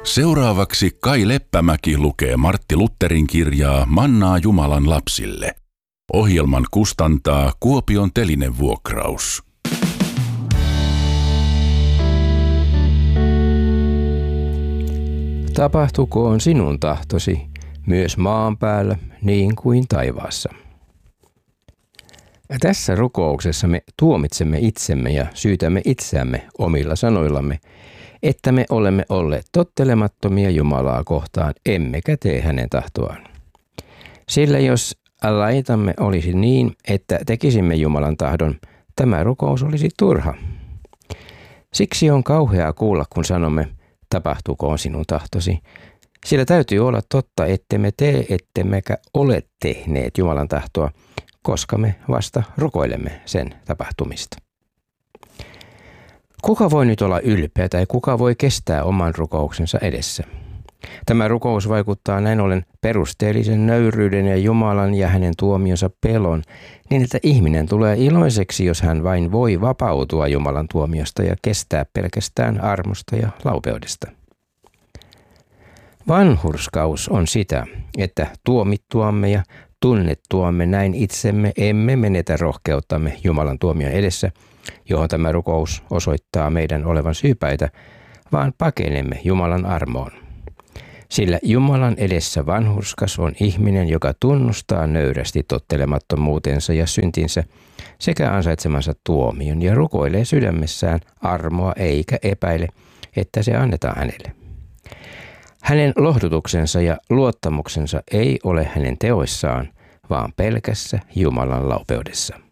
Seuraavaksi Kai Leppämäki lukee Martti Lutherin kirjaa Mannaa Jumalan lapsille. Ohjelman kustantaa Kuopion Telinevuokraus. Tapahtukoon sinun tahtosi myös maan päällä niin kuin taivaassa. Tässä rukouksessa me tuomitsemme itsemme ja syytämme itseämme omilla sanoillamme, että me olemme olleet tottelemattomia Jumalaa kohtaan, emmekä tee hänen tahtoaan. Sillä jos laitamme olisi niin, että tekisimme Jumalan tahdon, tämä rukous olisi turha. Siksi on kauheaa kuulla, kun sanomme, tapahtukoon sinun tahtosi. Sillä täytyy olla totta, ettemme tee, ettemmekä ole tehneet Jumalan tahtoa, koska me vasta rukoilemme sen tapahtumista. Kuka voi nyt olla ylpeä tai kuka voi kestää oman rukouksensa edessä? Tämä rukous vaikuttaa näin ollen perusteellisen nöyryyden ja Jumalan ja hänen tuomionsa pelon, niin että ihminen tulee iloiseksi, jos hän vain voi vapautua Jumalan tuomiosta ja kestää pelkästään armosta ja laupeudesta. Vanhurskaus on sitä, että tuomittuamme ja tunnettuamme näin itsemme emme menetä rohkeuttamme Jumalan tuomion edessä, johon tämä rukous osoittaa meidän olevan syypäitä, vaan pakenemme Jumalan armoon. Sillä Jumalan edessä vanhurskas on ihminen, joka tunnustaa nöyrästi tottelemattomuutensa ja syntinsä sekä ansaitsemansa tuomion ja rukoilee sydämessään armoa eikä epäile, että se annetaan hänelle. Hänen lohdutuksensa ja luottamuksensa ei ole hänen teoissaan, vaan pelkässä Jumalan laupeudessa.